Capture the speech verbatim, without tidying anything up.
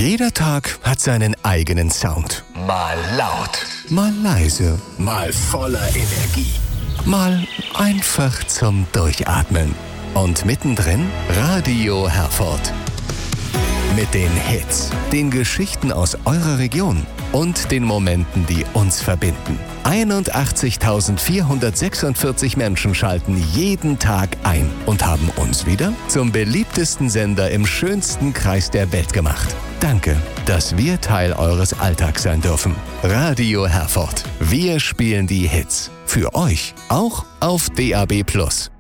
Jeder Tag hat seinen eigenen Sound. Mal laut, Mal leise, mal voller Energie. mal einfach zum Durchatmen. Und mittendrin Radio Herford. Mit den Hits, den Geschichten aus eurer Region und den Momenten, die uns verbinden. einundachtzigtausendvierhundertsechsundvierzig Menschen schalten jeden Tag ein und haben uns wieder zum beliebtesten Sender im schönsten Kreis der Welt gemacht. Danke, dass wir Teil eures Alltags sein dürfen. Radio Herford. Wir spielen die Hits. Für euch. Auch auf D A B plus.